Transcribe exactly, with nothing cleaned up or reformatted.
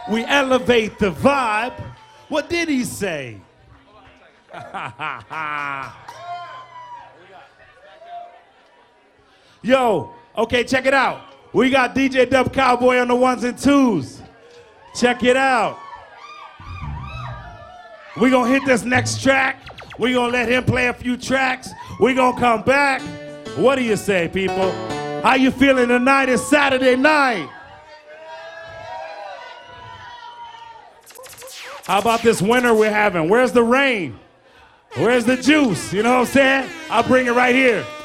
We elevate the vibe. What did he say? Yo, okay, check it out. We got D J Dub Cowboy on the ones and twos. Check it out. We gonna hit this next track. We gonna let him play a few tracks. We gonna come back. What do you say, people? How you feeling tonight? It's Saturday night. How about this winter we're having? Where's the rain? Where's the juice? You know what I'm saying? I'll bring it right here.